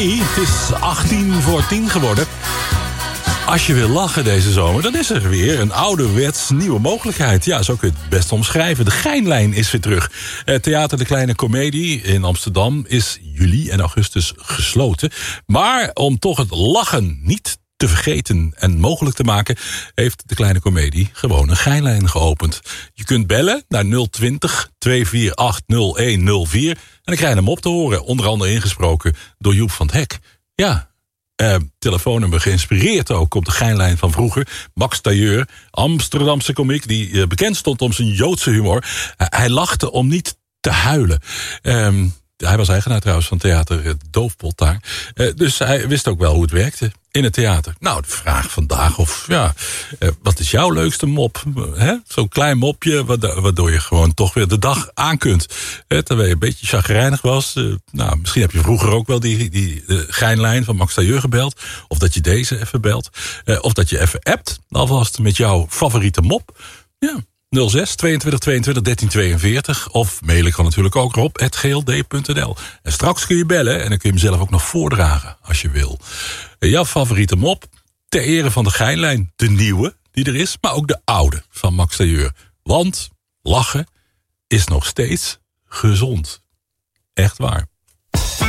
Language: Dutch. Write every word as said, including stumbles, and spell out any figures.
Het is achttien voor tien geworden. Als je wil lachen deze zomer, dan is er weer een ouderwets nieuwe mogelijkheid. Ja, zo kun je het best omschrijven. De Geinlijn is weer terug. Het Theater De Kleine Comedie in Amsterdam is juli en augustus gesloten. Maar om toch het lachen niet te vergeten en mogelijk te maken, heeft De Kleine Comedie gewoon een Geinlijn geopend. Je kunt bellen naar nul twintig, twee vier acht, nul een nul vier en dan krijg je hem op te horen. Onder andere ingesproken door Joep van het Hek. Ja, Uh, telefoonnummer geïnspireerd ook op de Geinlijn van vroeger. Max Tailleur, Amsterdamse komiek die uh, bekend stond om zijn Joodse humor. Uh, hij lachte om niet te huilen. Um, hij was eigenaar trouwens van theater uh, Doofpot daar. Uh, dus hij wist ook wel hoe het werkte in het theater. Nou, de vraag vandaag of ja, uh, wat is jouw leukste mop? Uh, Zo'n klein mopje waardoor je gewoon toch weer de dag aan kunt. Uh, terwijl je een beetje chagrijnig was. Uh, nou, misschien heb je vroeger ook wel die, die uh, Geinlijn van Max Tailleur gebeld. Of dat je deze even belt. Uh, of dat je even appt. Alvast met jouw favoriete mop. Ja. nul zes, tweeëntwintig, tweeëntwintig, dertien, tweeënveertig. Of mailen kan natuurlijk ook rob at g l d punt n l. En straks kun je bellen en dan kun je hem zelf ook nog voordragen als je wil. Jouw favoriete mop ter ere van de Geinlijn. De nieuwe die er is, maar ook de oude van Max Tailleur. Want lachen is nog steeds gezond. Echt waar.